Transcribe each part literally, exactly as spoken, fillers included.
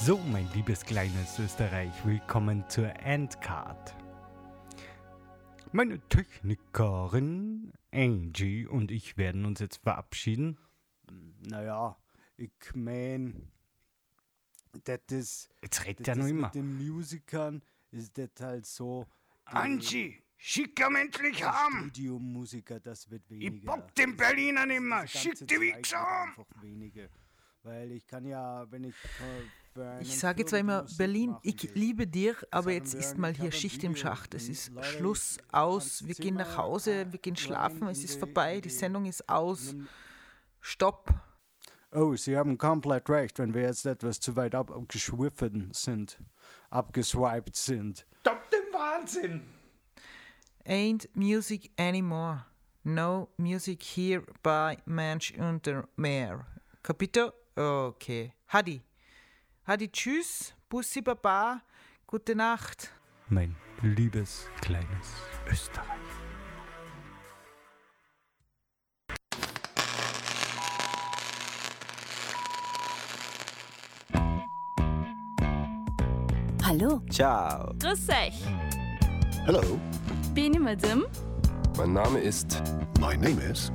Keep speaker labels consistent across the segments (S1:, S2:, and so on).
S1: So, mein liebes kleines Österreich, willkommen zur Endcard. Meine Technikerin Angie und ich werden uns jetzt verabschieden.
S2: Naja, ich mein, das ist...
S1: Jetzt redet er noch immer.
S2: Mit den Musikern ist das halt so...
S1: Angie, schick ihn endlich heim!
S2: Studiomusiker, das wird weniger.
S1: Ich bock den Berliner nimmer,
S2: Diese
S1: schick
S2: ganze
S1: die
S2: Zeit
S1: Wichser
S2: wird
S1: heim!
S2: einfach weniger. Weil ich kann ja, wenn ich... äh, für einen
S3: Ich sage
S2: Film
S3: zwar immer,
S2: Musik
S3: Berlin,
S2: machen
S3: ich
S2: will,
S3: liebe dir, aber
S2: sagen
S3: jetzt
S2: wir,
S3: ist
S2: ich
S3: mal
S2: habe
S3: hier
S2: ein
S3: Schicht im
S2: Video
S3: Schacht. Es
S2: und
S3: ist
S2: Leute,
S3: Schluss,
S2: ich
S3: aus,
S2: kann
S3: wir
S2: das
S3: gehen nach
S2: Zimmer,
S3: Hause, wir gehen
S2: äh,
S3: schlafen,
S2: rein
S3: es
S2: in
S3: ist
S2: die-
S3: vorbei,
S2: in
S3: die
S2: die-
S3: Sendung ist aus.
S2: nimm-
S3: Stopp.
S2: Oh, Sie haben komplett recht, wenn wir jetzt etwas zu weit abgeschwiffen sind, abgeswiped sind.
S1: Stopp den Wahnsinn!
S3: Ain't music anymore. No music here by Mensch unter Meer. Capito? Okay. Hadi. Hadi, tschüss. Bussi, Baba. Gute Nacht.
S1: Mein liebes kleines Österreich.
S4: Hallo.
S5: Ciao.
S4: Grüß euch.
S6: Hello,
S4: Bin ich Madame?
S5: Mein Name ist.
S6: my name is.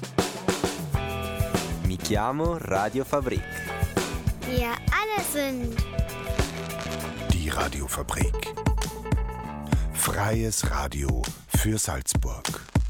S5: Mi chiamo Radio Fabrik.
S7: Wir alle sind
S6: Die Radiofabrik. Freies Radio für Salzburg.